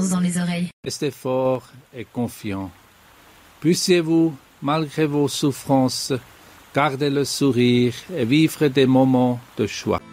confiance dans les oreilles. Restez fort et confiant. Puissiez-vous, malgré vos souffrances, garder le sourire et vivre des moments de joie.